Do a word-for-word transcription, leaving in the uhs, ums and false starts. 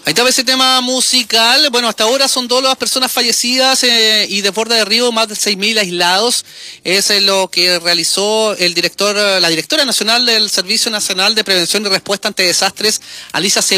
Ahí estaba ese tema musical. Bueno, hasta ahora son dos las personas fallecidas eh, y de borde de río más de seis mil aislados. Es eh, lo que realizó el director, la directora nacional del Servicio Nacional de Prevención y Respuesta ante Desastres, Alisa